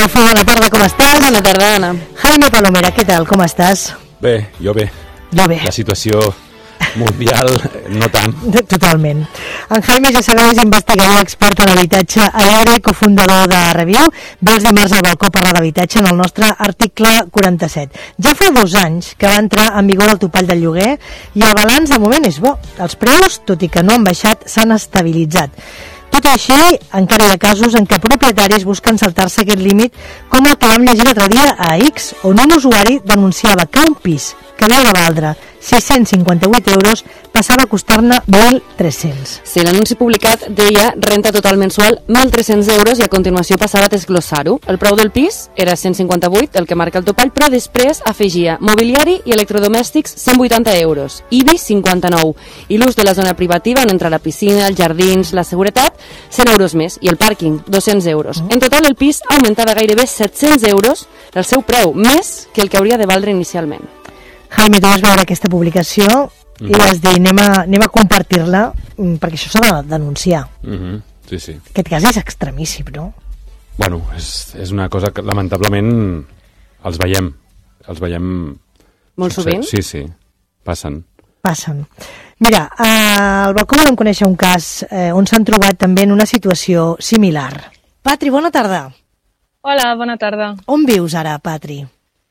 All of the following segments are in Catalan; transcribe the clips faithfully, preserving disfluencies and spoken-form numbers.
Adolfo, bona tarda, com estàs? Bona tarda, Anna. Jaime Palomera, què tal, com estàs? Bé, jo bé. Jo bé. La situació mundial, no tant. Totalment. En Jaime, ja sabeu, és investigador expert en habitatge a l'Ebre, cofundador de Reviu. Ve els dimarts al balcó parlar d'habitatge en el nostre article quaranta-set. Ja fa dos anys que va entrar en vigor el topall del lloguer i el balanç de moment és bo. Els preus, tot i que no han baixat, s'han estabilitzat. Tot i així, encara hi ha casos en què propietaris busquen saltar-se aquest límit, com el que vam llegir l'altre dia a X, on un usuari denunciava que un pis que havia de valdre sis-cents cinquanta-vuit euros passava a costar-ne mil tres-cents. Sí, l'anunci publicat deia renta total mensual mil tres-cents euros i a continuació passava a desglossar-ho. El preu del pis era cent cinquanta-vuit, el que marca el topall, però després afegia mobiliari i electrodomèstics cent vuitanta euros, I B I cinquanta-nou, i l'ús de la zona privativa on entra la piscina, els jardins, la seguretat, cent euros més, i el pàrquing, dos-cents euros. En total el pis augmentava gairebé set-cents euros, el seu preu, més que el que hauria de valdre inicialment. Jaime, tu vas veure aquesta publicació mm. i vas dir, anem a, anem a compartir-la, perquè això s'ha de denunciar. Mm -hmm. Sí, sí. Aquest cas és extremíssim, no? Bueno, és, és una cosa que lamentablement els veiem. Els veiem... Molt sovint? Sí, sí, passen. Passen. Mira, al balcó volem conèixer un cas eh, on s'han trobat també en una situació similar. Patri, bona tarda. Hola, bona tarda. On vius ara, Patri?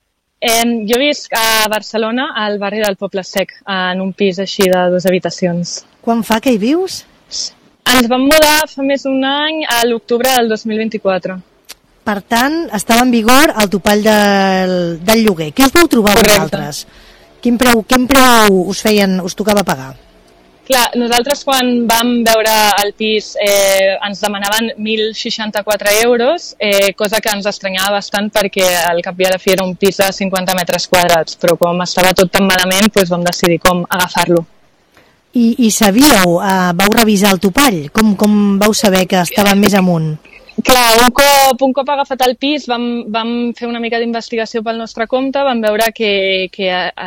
Eh, jo visc a Barcelona, al barri del Poble Sec, en un pis així de dues habitacions. Quan fa que hi vius? Ens vam mudar fa més d'un any, a l'octubre del dos mil vint-i-quatre. Per tant, estava en vigor el topall del, del lloguer. Què us vau trobar vosaltres? Quin preu, quin preu us feien, us tocava pagar? Clar, nosaltres quan vam veure el pis eh, ens demanaven mil seixanta-quatre euros, eh, cosa que ens estranyava bastant perquè al cap i a la fi era un pis de cinquanta metres quadrats, però com estava tot tan malament doncs vam decidir com agafar-lo. I, i sabíeu, eh, vau revisar el topall? Com, com vau saber que estava més amunt? Clar, un cop, un cop agafat el pis vam, vam fer una mica d'investigació pel nostre compte, vam veure que, que,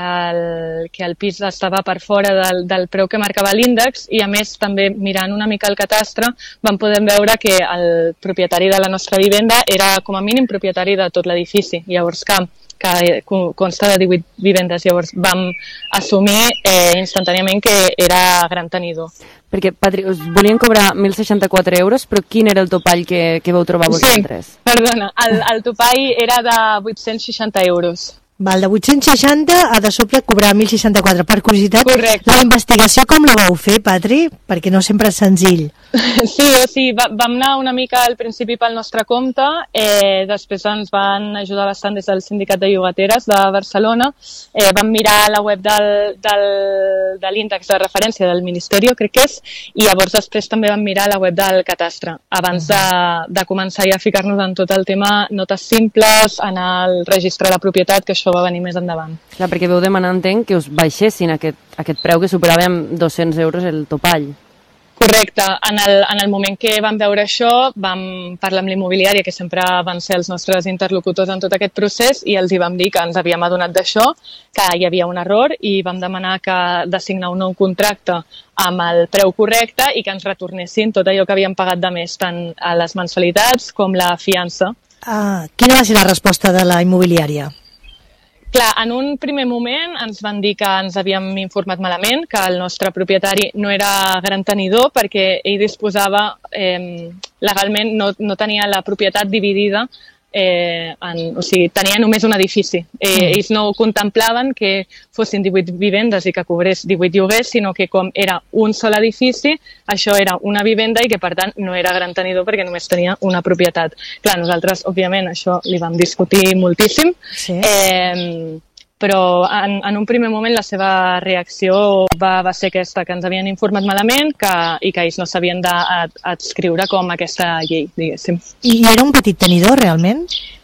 el, que el pis estava per fora del, del preu que marcava l'índex i a més també mirant una mica el catastre vam poder veure que el propietari de la nostra vivenda era com a mínim propietari de tot l'edifici. Llavors que, que consta de divuit vivendes, llavors vam assumir eh, instantàniament que era gran tenidor. Perquè, Patri, us volien cobrar mil seixanta-quatre euros, però quin era el topall que, que vau trobar vosaltres? Sí, perdona, el, el topall era de vuit-cents seixanta euros. Val, de vuit-cents seixanta a de sobre cobrar mil seixanta-quatre. Per curiositat, correcte. La investigació com la vau fer, Patri? Perquè no sempre és senzill. Sí, o sigui, va, vam anar una mica al principi pel nostre compte, eh, després ens van ajudar bastant des del Sindicat de Llogateres de Barcelona, eh, vam mirar la web del, del, de l'índex de referència del Ministeri, crec que és, i llavors després també vam mirar la web del Catastre, abans de, de començar ja a ficar-nos en tot el tema notes simples, en el registre de la propietat, que això va venir més endavant. Clar, perquè vau demanar, entenc, que us baixessin aquest, aquest preu que superava amb dos-cents euros el topall. Correcte. En el, en el moment que vam veure això, vam parlar amb l'immobiliària, que sempre van ser els nostres interlocutors en tot aquest procés, i els hi vam dir que ens havíem adonat d'això, que hi havia un error, i vam demanar que de signar un nou contracte amb el preu correcte i que ens retornessin tot allò que havíem pagat de més, tant a les mensualitats com la fiança. Ah, quina va ser la resposta de la immobiliària? Clar, en un primer moment ens van dir que ens havíem informat malament, que el nostre propietari no era gran tenidor perquè ell disposava, eh, legalment no, no tenia la propietat dividida, eh, en, o sigui, tenia només un edifici. Eh, mm. Ells no contemplaven que fossin divuit vivendes i que cobrés divuit lloguers, sinó que com era un sol edifici, això era una vivenda i que per tant no era gran tenidor perquè només tenia una propietat. Clar, nosaltres òbviament això li vam discutir moltíssim, sí. eh, però en, en un primer moment la seva reacció va, va ser aquesta, que ens havien informat malament que, i que ells no s'havien d'adscriure com aquesta llei, diguéssim. I era un petit tenidor, realment?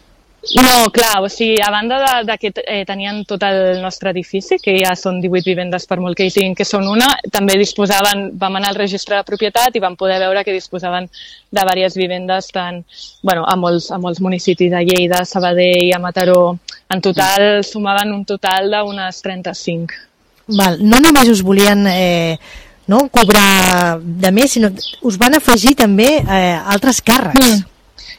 No, clar, o sigui, a banda de, de que eh, tenien tot el nostre edifici, que ja són divuit vivendes per molt que hi tinguin que són una, també disposaven, vam anar al registre de propietat i vam poder veure que disposaven de diverses vivendes tant, bueno, a molts, a molts municipis de Lleida, Sabadell, a Mataró. En total sumaven un total d'unes trenta-cinc. Val, no només us volien eh, no, cobrar de més, sinó us van afegir també eh, altres càrrecs. Mm.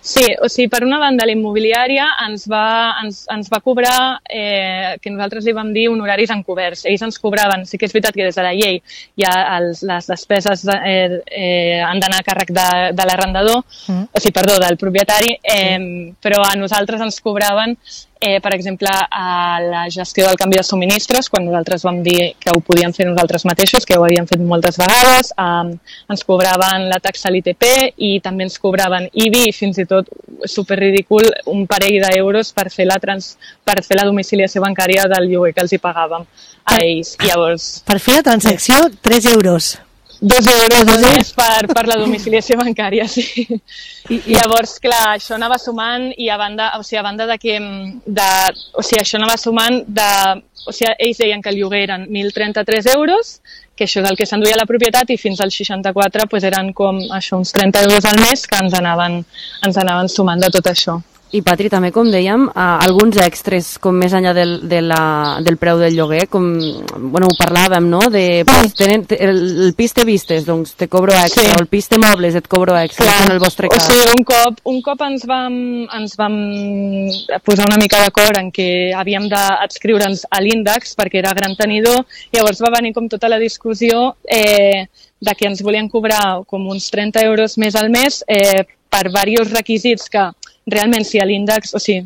Sí, o sigui, per una banda, la immobiliària ens va, ens, ens va cobrar, eh, que nosaltres li vam dir, honoraris encoberts. Ells ens cobraven, sí que és veritat que des de la llei ja els, les despeses eh, eh, han d'anar a càrrec de, de l'arrendador, mm. o sigui, perdó, del propietari, eh, mm. però a nosaltres ens cobraven Eh, per exemple, a la gestió del canvi de subministres, quan nosaltres vam dir que ho podíem fer nosaltres mateixos, que ho havíem fet moltes vegades, eh, ens cobraven la taxa a l'I T P i també ens cobraven I B I i fins i tot, superridícul, un parell d'euros per fer la trans, per fer la domiciliació bancària del lloguer que els hi pagàvem a ells. Llavors, per fer la transacció, tres euros. Dos euros només per, per la domiciliació bancària, sí. I, i llavors, clar, això anava sumant i a banda, o sigui, a banda de que... De, o sigui, això anava sumant de... O sigui, ells deien que el lloguer eren mil trenta-tres euros, que això és el que s'enduia la propietat, i fins als seixanta-quatre pues, eren com això, uns trenta euros al mes que ens anaven, ens anaven sumant de tot això. I Patri, també, com dèiem, eh, alguns extras, com més enllà del, de la, del preu del lloguer, com, bueno, ho parlàvem, no?, de, pues, tenen, el, el pis té vistes, doncs te cobro extra, sí. O el pis té mobles, et cobro extra, clar, en el vostre cas. O sigui, un cop, un cop ens vam, ens vam posar una mica d'acord en què havíem d'adscriure'ns a l'índex, perquè era gran tenidor, llavors va venir com tota la discussió eh, de que ens volien cobrar com uns trenta euros més al mes eh, per diversos requisits que realment si a l'índex, o sigui,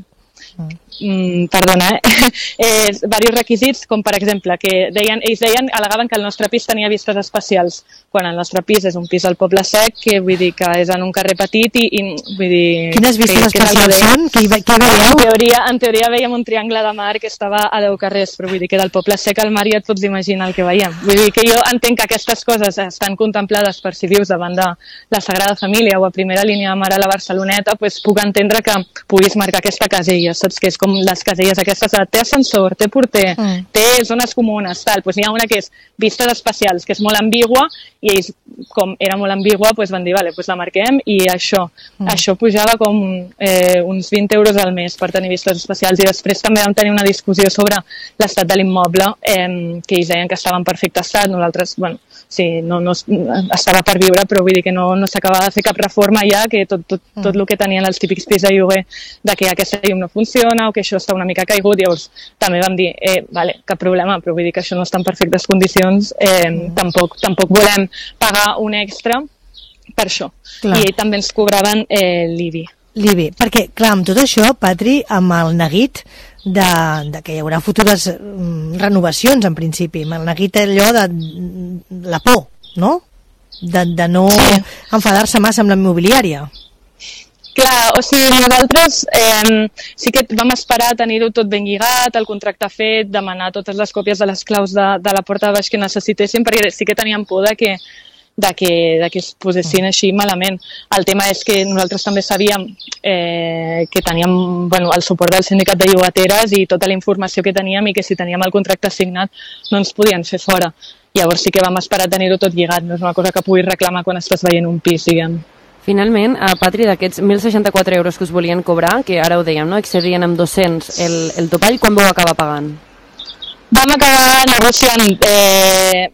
mm, perdona, eh? eh, diversos requisits, com per exemple, que deien, ells deien, al·legaven que el nostre pis tenia vistes especials, quan el nostre pis és un pis al Poble Sec, que vull dir que és en un carrer petit i, i vull dir... Quines vistes que, especials que són? Què hi veieu? En teoria, en teoria veiem un triangle de mar que estava a deu carrers, però vull dir que del Poble Sec al mar ja et pots imaginar el que veiem. Vull dir que jo entenc que aquestes coses estan contemplades per si vius davant de la Sagrada Família o a primera línia de mar a la Barceloneta, doncs puc entendre que puguis marcar aquesta casella, saps? Que és com les caselles aquestes de té ascensor, té porter, mm. té zones comunes, tal. Pues n'hi ha una que és vistes especials, que és molt ambigua, i ells, com era molt ambigua, pues van dir, vale, pues la marquem, i això, mm. això pujava com eh, uns vint euros al mes per tenir vistes especials, i després també vam tenir una discussió sobre l'estat de l'immoble, eh, que ells deien que estava en perfecte estat, nosaltres, bueno, sí, no, no, estava per viure, però vull dir que no, no s'acabava de fer cap reforma ja, que tot, tot, tot el que tenien els típics pis de lloguer, de que aquesta llum no funciona o que això està una mica caigut, llavors també vam dir, eh, vale, cap problema, però vull dir que això no està en perfectes condicions, eh, mm. tampoc, tampoc volem pagar un extra per això. Clar. I també ens cobraven eh, l'I B I. L'I B I, perquè clar, amb tot això, Patri, amb el neguit de, de que hi haurà futures mm, renovacions, en principi, amb el neguit allò de la por, no? De, de no sí. enfadar-se massa amb la immobiliària. Clar, o sigui, nosaltres eh, sí que vam esperar a tenir-ho tot ben lligat, el contracte fet, demanar totes les còpies de les claus de, de la porta de baix que necessitéssim, perquè sí que teníem por de que, de que, de que es posessin així malament. El tema és que nosaltres també sabíem eh, que teníem bueno, el suport del sindicat de llogateres i tota la informació que teníem, i que si teníem el contracte signat no ens podien fer fora. Llavors sí que vam esperar a tenir-ho tot lligat, no és una cosa que puguis reclamar quan estàs veient un pis, diguem. Finalment, a Patri, d'aquests mil seixanta-quatre euros que us volien cobrar, que ara ho dèiem, no? Excedien amb dos-cents el, el topall, quan vau acabar pagant? Vam acabar negociant eh,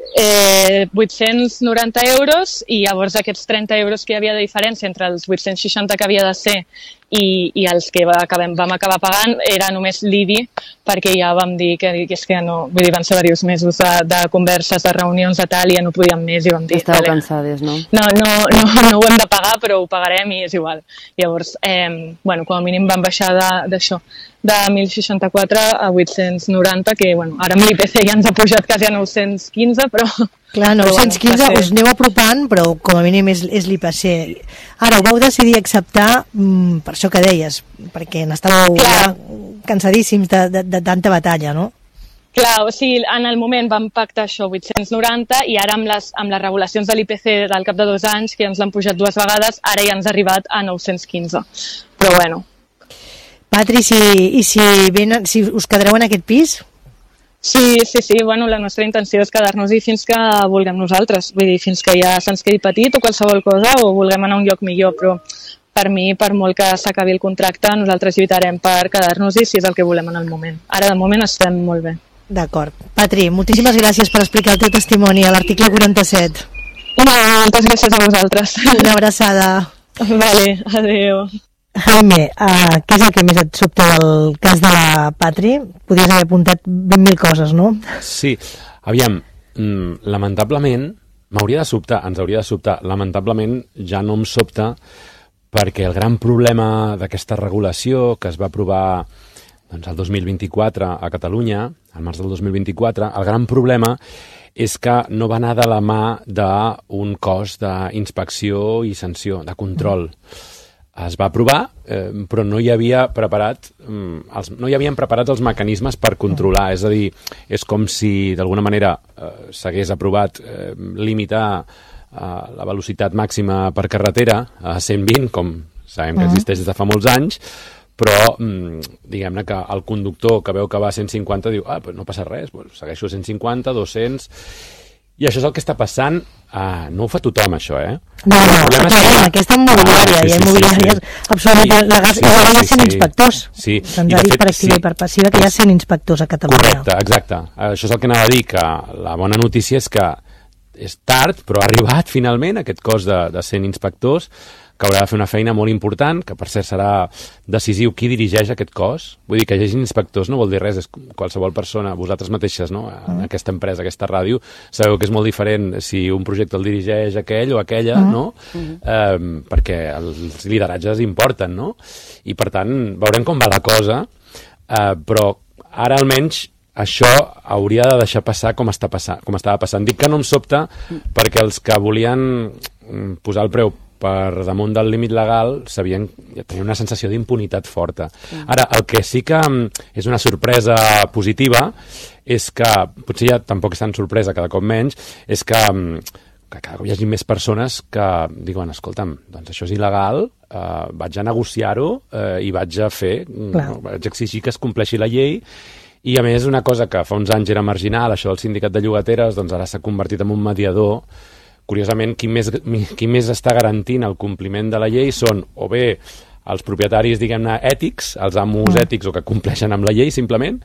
eh, vuit-cents noranta euros, i llavors aquests trenta euros que hi havia de diferència entre els vuit-cents seixanta que havia de ser i, i els que va, acabem, vam acabar pagant era només l'I B I, perquè ja vam dir que, que, és que no, vull dir, van ser diversos mesos de, de converses, de reunions, de tal, i ja no podíem més, i vam dir... Estàveu vale, cansades, no? No, no, no, no ho hem de pagar, però ho pagarem i és igual. Llavors, eh, bueno, com a mínim vam baixar d'això, de, de mil seixanta-quatre a vuit-cents noranta, que bueno, ara amb l'I P C ja ens ha pujat quasi a nou-cents quinze, però... Clar, nou-cents quinze us aneu apropant, però com a mínim és, és l'I P C. Ara, ho vau decidir acceptar mm, per això que deies, perquè n'estàveu ja cansadíssims de, de, de tanta batalla, no? Clar, o sigui, en el moment vam pactar això, vuit-cents noranta, i ara amb les, amb les regulacions de l'I P C del cap de dos anys, que ens l'han pujat dues vegades, ara ja ens ha arribat a nou-cents quinze. Però bueno. Patri, si, i si, venen, si us quedareu en aquest pis? Sí, sí, sí, bueno, la nostra intenció és quedar-nos-hi fins que vulguem nosaltres, vull dir, fins que ja se'ns quedi petit o qualsevol cosa, o vulguem anar a un lloc millor, però per mi, per molt que s'acabi el contracte, nosaltres lluitarem per quedar-nos-hi si és el que volem en el moment. Ara, de moment, estem molt bé. D'acord. Patri, moltíssimes gràcies per explicar el teu testimoni a l'article quaranta-set. No, moltes gràcies a vosaltres. Una abraçada. Vale, adéu. Jaime, uh, què és el que més et sobta del cas de la Patri? Podries haver apuntat vint mil coses, no? Sí, aviam, mm, lamentablement, m'hauria de sobtar, ens hauria de sobtar, lamentablement ja no em sobta perquè el gran problema d'aquesta regulació que es va aprovar doncs, el dos mil vint-i-quatre a Catalunya, al març del dos mil vint-i-quatre, el gran problema és que no va anar de la mà d'un cos d'inspecció i sanció, de control. Es va aprovar, eh, però no hi havia preparat, eh, els, no hi havien preparat els mecanismes per controlar. És a dir, és com si d'alguna manera eh, s'hagués aprovat eh, limitar eh, la velocitat màxima per carretera a cent vint, com sabem que existeix des de fa molts anys, però mm, diguem-ne que el conductor que veu que va a cent cinquanta diu, ah, pues no passa res, pues segueixo a cent cinquanta, dos-cents... I això és el que està passant. Ah, no ho fa tothom, això, eh? No, no, no, no, no aquesta immobiliària, ah, sí, sí, immobiliària sí, sí. absolutament... Sí, sí, sí, hi ha cent inspectors. Sí, Se'ns ha dit per activa sí. i per passiva que hi ha cent inspectors a Catalunya. Correcte, exacte. Això és el que anava a dir, que la bona notícia és que és tard, però ha arribat finalment aquest cos de, de cent inspectors, que haurà de fer una feina molt important, que per cert serà decisiu qui dirigeix aquest cos. Vull dir que hi hagi inspectors no vol dir res, és qualsevol persona, vosaltres mateixes, no? En mm. aquesta empresa, aquesta ràdio, sabeu que és molt diferent si un projecte el dirigeix aquell o aquella, mm. no? Mm. Eh, perquè els lideratges importen, no? I per tant, veurem com va la cosa, eh, però ara almenys això hauria de deixar passar com, està passant, com estava passant. Dic que no em sobta mm. perquè els que volien posar el preu per damunt del límit legal sabien, ja tenien una sensació d'impunitat forta. Mm. Ara, el que sí que és una sorpresa positiva és que, potser ja tampoc és tan sorpresa cada cop menys, és que, que cada cop hi hagi més persones que diuen, escolta'm, doncs això és il·legal, eh, vaig a negociar-ho eh, i vaig a fer, no, vaig a exigir que es compleixi la llei. I a més, una cosa que fa uns anys era marginal, això del sindicat de llogateres, doncs ara s'ha convertit en un mediador. Curiosament, qui més, qui més està garantint el compliment de la llei són o bé els propietaris, diguem-ne, ètics, els amos mm. ètics o que compleixen amb la llei, simplement,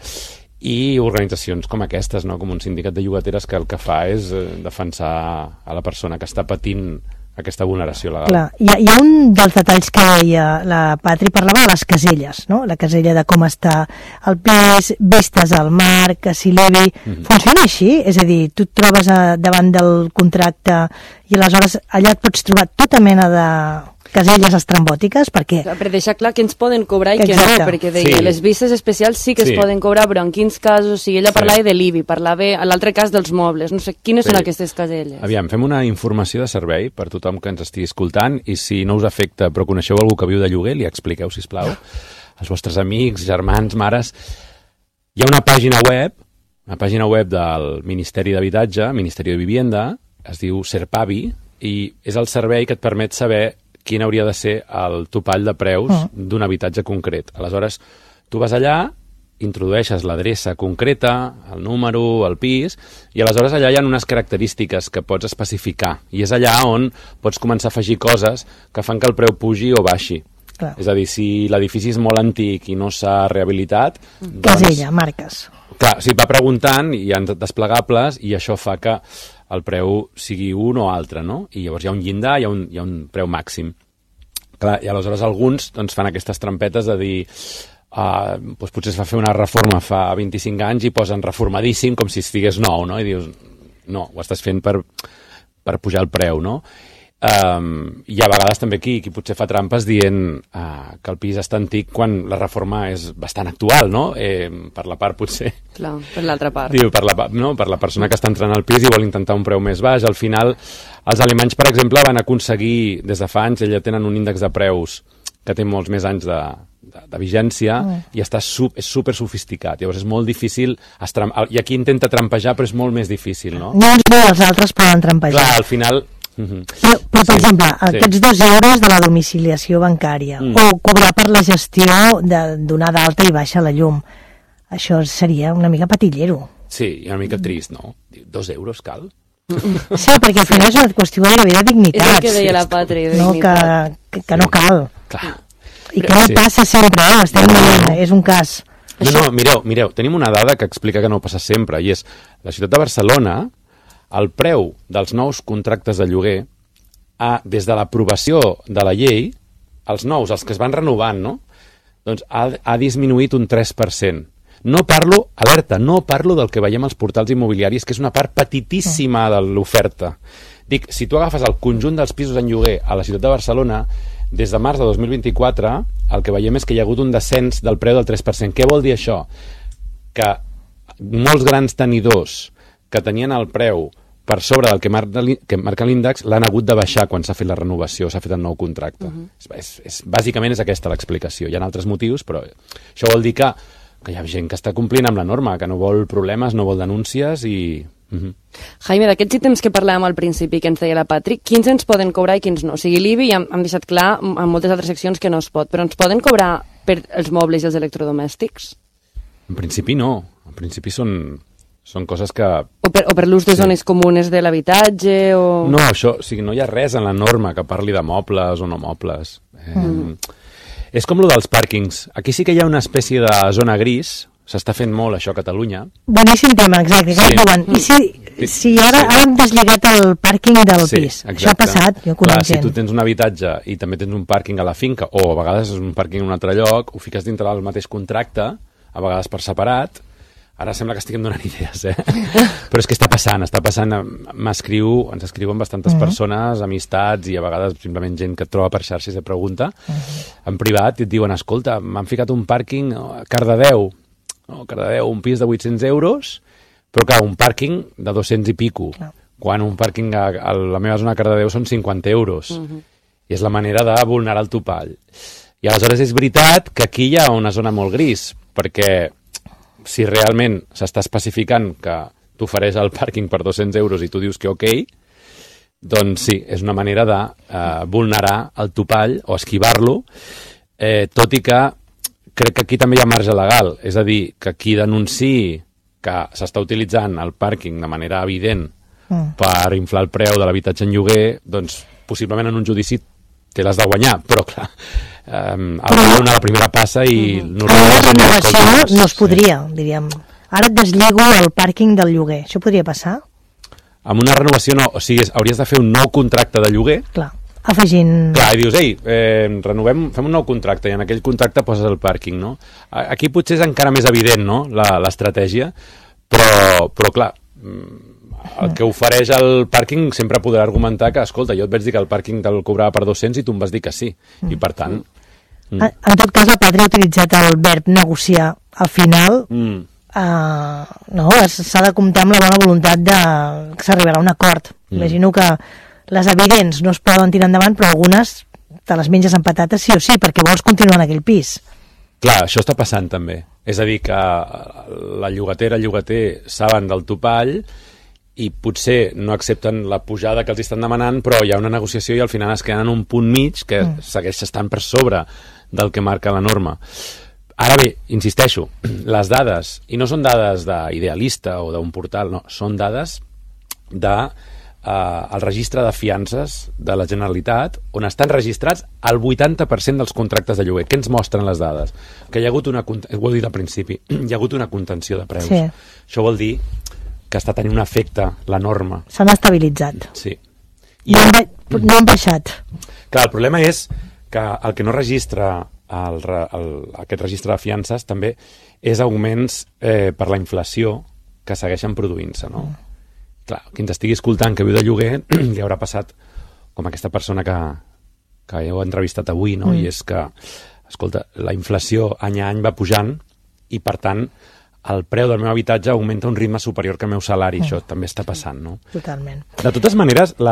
i organitzacions com aquestes, no? Com un sindicat de llogateres que el que fa és defensar a la persona que està patint aquesta vulneració legal. Clar, hi ha, hi ha un dels detalls que deia la Patri, parlava de les caselles, no? La casella de com està el pis, vistes al mar, que si l'I B I... Mm-hmm. Funciona així? És a dir, tu et trobes a, davant del contracte i aleshores allà et pots trobar tota mena de caselles estrambòtiques, per què? Per deixar clar que ens poden cobrar i que Exacte. No, perquè deia, sí. les vistes especials sí que sí. es poden cobrar, però en quins casos, o sigui, ella parlava sí. de l'I B I, parlava a l'altre cas dels mobles, no sé, quines sí. són aquestes caselles? Aviam, fem una informació de servei per tothom que ens estigui escoltant i si no us afecta, però coneixeu algú que viu de lloguer, li expliqueu, sisplau, als vostres amics, germans, mares. Hi ha una pàgina web, una pàgina web del Ministeri d'Habitatge, Ministeri de Vivienda, es diu Serpavi, i és el servei que et permet saber quin hauria de ser el topall de preus uh. d'un habitatge concret. Aleshores, tu vas allà, introdueixes l'adreça concreta, el número, el pis, i aleshores allà hi ha unes característiques que pots especificar, i és allà on pots començar a afegir coses que fan que el preu pugi o baixi. Clar. És a dir, si l'edifici és molt antic i no s'ha rehabilitat... Doncs, casella, marques. Clar, sí, va preguntant, i hi ha desplegables, i això fa que el preu sigui un o altre, no? I llavors hi ha un llindar, hi ha un, hi ha un preu màxim. Clar, i aleshores alguns doncs, fan aquestes trampetes de dir uh, doncs potser es va fer una reforma fa vint-i-cinc anys i posen reformadíssim com si estigués nou, no? I dius, no, ho estàs fent per, per pujar el preu, no? Um, hi ha vegades també qui, qui potser fa trampes dient uh, que el pis està antic quan la reforma és bastant actual, no? Eh, per la part potser... Clar, per l'altra part. Diu, per la, no? per la persona que està entrant al pis i vol intentar un preu més baix. Al final, els alemanys, per exemple, van aconseguir, des de fa anys, ells tenen un índex de preus que té molts més anys de, de, de vigència mm. i està sub, és super sofisticat. Llavors és molt difícil... Estram... I aquí intenta trampejar, però és molt més difícil, no? No, no, els altres poden trampejar. Clar, al final... Mm-hmm. Però, però, per sí, exemple, aquests sí. dos euros de la domiciliació bancària mm. o cobrar per la gestió de donar d'alta i baixa la llum, això seria una mica patillero. Sí, i una mica trist, no? Dos euros cal? Sí, perquè al final és una qüestió de la vida de dignitat. És el que deia la Patri, de no, dignitat. Que, que, que no cal. Clar. I que no sí. passa sempre, eh? Estem no, no. és un cas. No, no, mireu, mireu, tenim una dada que explica que no passa sempre, i és la ciutat de Barcelona, el preu dels nous contractes de lloguer ha, des de l'aprovació de la llei, els nous, els que es van renovant, no? Doncs ha, ha disminuït un tres per cent. No parlo, alerta, no parlo del que veiem als portals immobiliaris, que és una part petitíssima de l'oferta. Dic, si tu agafes el conjunt dels pisos en lloguer a la ciutat de Barcelona, des de març de dos mil vint-i-quatre, el que veiem és que hi ha hagut un descens del preu del tres per cent. Què vol dir això? Que molts grans tenidors que tenien el preu per sobre del que marca, que marca l'índex l'han hagut de baixar quan s'ha fet la renovació, s'ha fet el nou contracte. Uh-huh. és, és, bàsicament és aquesta l'explicació. Hi ha altres motius, però això vol dir que, que hi ha gent que està complint amb la norma, que no vol problemes, no vol denúncies i... Uh-huh. Jaime, d'aquests ítems que parlàvem al principi, que ens deia la Patri, quins ens poden cobrar i quins no? O sigui, l'I B I ja hem deixat clar en moltes altres seccions que no es pot, però ens poden cobrar per els mobles i els electrodomèstics? En principi no. En principi són... Són coses que... O per, o per l'ús de sí. zones comunes de l'habitatge, o... No, això, o sigui, no hi ha res en la norma que parli de mobles o no mobles. Eh, mm. És com lo dels pàrquings. Aquí sí que hi ha una espècie de zona gris, s'està fent molt això a Catalunya. Boníssim tema, exacte. Sí. Diuen. I si, si ara, sí. ara hem deslligat el pàrquing del sí, pis? Exacte. Això ha passat, jo conec Clar, gent. si tu tens un habitatge i també tens un pàrquing a la finca, o a vegades és un pàrquing en un altre lloc, ho fiques dintre del mateix contracte, a vegades per separat. Ara sembla que estiguem donant idees, eh? Però és que està passant, està passant, m'escriu, ens escriuen bastantes uh-huh. persones, amistats i a vegades simplement gent que et troba per xarxes i et pregunta, uh-huh. en privat, i et diuen, escolta, m'han ficat un pàrquing a Cardedeu, no, Cardedeu, un pis de vuit-cents euros, però clar, un pàrquing de dos-cents i pico, uh-huh. quan un pàrquing a, a la meva zona de Cardedeu són cinquanta euros, uh-huh. i és la manera de vulnerar el topall. I aleshores és veritat que aquí hi ha una zona molt gris, perquè si realment s'està especificant que t'ofereix el pàrquing per dos-cents euros i tu dius que ok, doncs sí, és una manera de eh, vulnerar el topall o esquivar-lo, eh, tot i que crec que aquí també hi ha marge legal, és a dir, que qui denunciï que s'està utilitzant el pàrquing de manera evident mm. per inflar el preu de l'habitatge en lloguer, doncs possiblement en un judici te l'has de guanyar, però clar, um, el però... una la primera passa i... Mm. Ara la renovació no es podria, sí. diríem. Ara et deslligo el pàrquing del lloguer. Això podria passar? Amb una renovació no, o sigui, hauries de fer un nou contracte de lloguer. Clar, afegint... Clar, i dius, ei, eh, renovem, fem un nou contracte i en aquell contracte poses el pàrquing, no? Aquí potser és encara més evident, no?, l'estratègia, però, però clar... el que ofereix el pàrquing sempre podrà argumentar que, escolta, jo et vaig dir que el pàrquing te'l cobrava per dos-cents i tu em vas dir que sí, mm. i per tant... Mm. En, en tot cas, la Patri ha utilitzat el verb negociar. Al final, mm. uh, no, s'ha de comptar amb la bona voluntat de que s'arribarà a un acord. Mm. Imagino que les evidents no es poden tirar endavant, però algunes te les menges amb patates sí o sí, perquè vols continuar en aquell pis. Clar, això està passant també. És a dir, que la llogatera, el llogater saben del topall i potser no accepten la pujada que els estan demanant, però hi ha una negociació i al final es queden en un punt mig que mm. segueix estant per sobre del que marca la norma. Ara bé, insisteixo, les dades, i no són dades d'idealista o d'un portal, no, són dades de eh, el registre de fiances de la Generalitat, on estan registrats el vuitanta per cent dels contractes de lloguer. Què ens mostren les dades? Que hi ha hagut una, ho he dit al principi, hi ha hagut una contenció de preus. Sí. Això vol dir que està tenint un efecte, la norma. S'han estabilitzat. Sí. I no, han, no han baixat. Clar, el problema és que el que no registra el, el, aquest registre de fiances també és augments eh, per la inflació que segueixen produint-se, no? Mm. Clar, qui ens estigui escoltant que viu de lloguer li haurà passat com aquesta persona que, que heu entrevistat avui, no? Mm. I és que, escolta, la inflació any a any va pujant i, per tant, el preu del meu habitatge augmenta a un ritme superior que el meu salari. Mm. Això també està passant, no? Totalment. De totes maneres, la...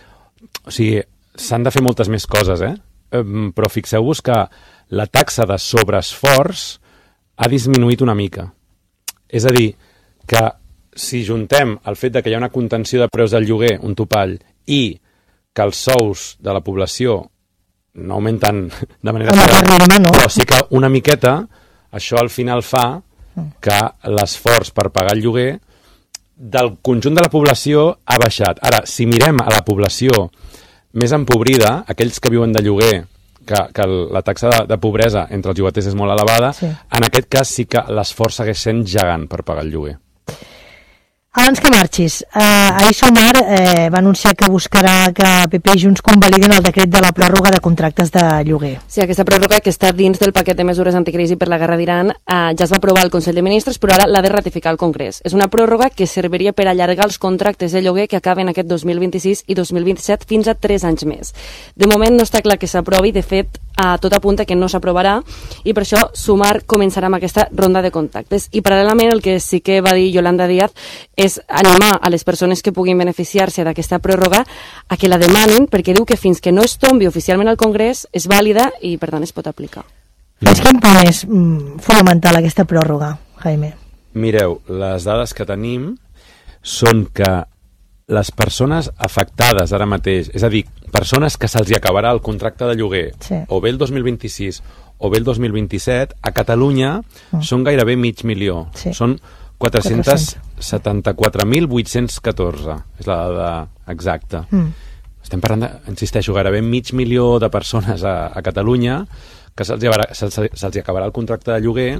o sigui, s'han de fer moltes més coses, eh? Però fixeu-vos que la taxa de sobreesforç ha disminuït una mica. És a dir, que si juntem el fet de que hi ha una contenció de preus del lloguer, un topall, i que els sous de la població no augmenten de manera... Ritme, no. Però sí que una miqueta, això al final fa que l'esforç per pagar el lloguer del conjunt de la població ha baixat. Ara, si mirem a la població més empobrida, aquells que viuen de lloguer, que, que la taxa de, de pobresa entre els llogaters és molt elevada, sí. En aquest cas sí que l'esforç segueix sent gegant per pagar el lloguer. Abans que marxis, eh, ahir Sumar eh, va anunciar que buscarà que P P i Junts convalidin el decret de la pròrroga de contractes de lloguer. Sí, aquesta pròrroga, que està dins del paquet de mesures anticrisi per la guerra d'Iran, eh, ja es va aprovar al Consell de Ministres, però ara l'ha de ratificar el Congrés. És una pròrroga que serviria per allargar els contractes de lloguer que acaben aquest dos mil vint-i-sis i dos mil vint-i-set fins a tres anys més. De moment no està clar que s'aprovi, de fet, a tot apunta que no s'aprovarà, i per això Sumar començarà amb aquesta ronda de contactes. I paral·lelament el que sí que va dir Yolanda Díaz és animar a les persones que puguin beneficiar-se d'aquesta pròrroga a que la demanin, perquè diu que fins que no es tombi oficialment al Congrés és vàlida i per tant es pot aplicar. És quin punt és mm, fonamental aquesta pròrroga, Jaime? Mireu, les dades que tenim són que les persones afectades ara mateix, és a dir, persones que se'ls acabarà el contracte de lloguer, sí, o bé el dos mil vint-i-sis o bé el dos mil vint-i-set, a Catalunya mm. són gairebé mig milió. Sí. Són quatre-cents setanta-quatre mil vuit-cents catorze, és la dada exacta. Mm. Estem parlant, de, insisteixo, gairebé mig milió de persones a, a Catalunya que se'ls se se se acabarà el contracte de lloguer,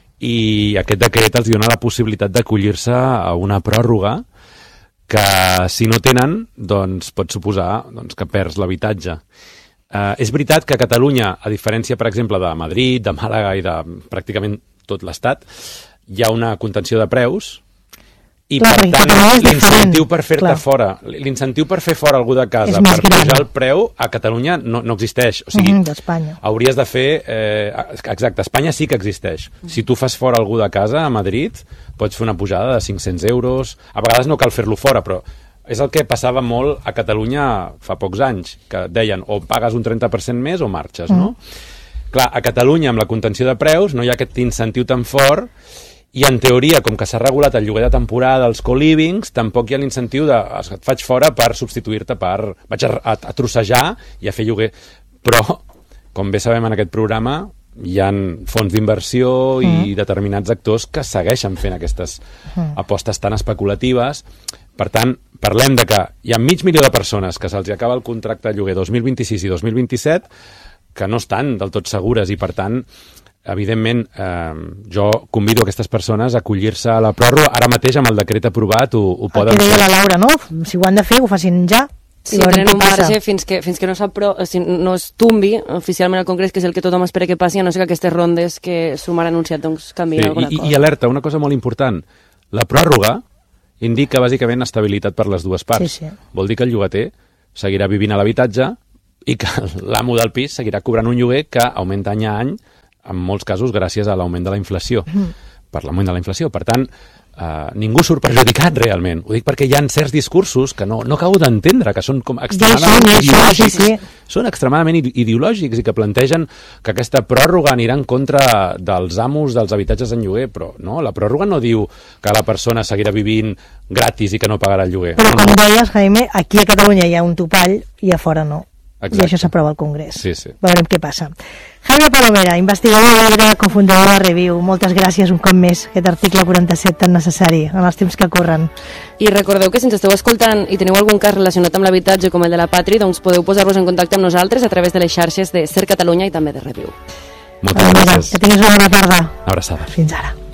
i aquest decret els dona la possibilitat d'acollir-se a una pròrroga que, si no tenen, doncs pot suposar doncs, que perds l'habitatge. Eh, és veritat que a Catalunya, a diferència, per exemple, de Madrid, de Màlaga i de pràcticament tot l'Estat, hi ha una contenció de preus, i clar, per tant l'incentiu per fer-te fora, l'incentiu per fer fora algú de casa per pujar el preu a Catalunya no, no existeix. O sigui, d'Espanya. Hauries de fer... Eh, exacte, a Espanya sí que existeix. Si tu fas fora algú de casa a Madrid, pots fer una pujada de cinc-cents euros. A vegades no cal fer-lo fora, però és el que passava molt a Catalunya fa pocs anys, que deien o pagues un trenta per cent més o marxes, no? Mm. Clar, a Catalunya, amb la contenció de preus, no hi ha aquest incentiu tan fort. I en teoria, com que s'ha regulat el lloguer de temporada, els co-livings, tampoc hi ha l'incentiu de et faig fora per substituir-te per... vaig a, a, a trossejar i a fer lloguer. Però, com bé sabem en aquest programa, hi ha fons d'inversió i mm. determinats actors que segueixen fent aquestes mm. apostes tan especulatives. Per tant, parlem de que hi ha mig milió de persones que se'ls acaba el contracte de lloguer dos mil vint-i-sis i dos mil vint-i-set que no estan del tot segures, i per tant evidentment, eh, jo convido aquestes persones a acollir-se a la pròrroga. Ara mateix, amb el decret aprovat, ho, ho poden fer. El que deia la Laura, no? Si ho han de fer, ho facin ja. Sí, tenen un marge fins que, fins que no, si no es tombi oficialment al Congrés, que és el que tothom espera que passi, a no ser que aquestes rondes que Sumar ha anunciat doncs, canvien sí, alguna i, cosa. I alerta, una cosa molt important. La pròrroga indica bàsicament estabilitat per les dues parts. Sí, sí. Vol dir que el llogater seguirà vivint a l'habitatge i que l'amo del pis seguirà cobrant un lloguer que augmenta any a any, en molts casos gràcies a l'augment de la inflació, mm. per l'augment de la inflació. Per tant, eh, ningú surt perjudicat realment. Ho dic perquè hi ha certs discursos que no, no acabo d'entendre, que són com extremadament ja ideològics. Sí, sí. Són extremadament ideològics i que plantegen que aquesta pròrroga anirà en contra dels amos dels habitatges en lloguer, però no, la pròrroga no diu que la persona seguirà vivint gratis i que no pagarà el lloguer. Però no, com no. deies, Jaime, aquí a Catalunya hi ha un topall i a fora no. Exacte. I això s'aprova al Congrés. Sí, sí. Veurem què passa. Jaime Palomera, investigador i cofundador de Reviu, moltes gràcies un cop més, aquest article quaranta-set tan necessari en els temps que corren. I recordeu que si ens esteu escoltant i teniu algun cas relacionat amb l'habitatge com el de la Patri, doncs podeu posar-vos en contacte amb nosaltres a través de les xarxes de Ser Catalunya i també de Reviu. Moltes gràcies. Que tinguis una bona tarda. Abraçada. Fins ara.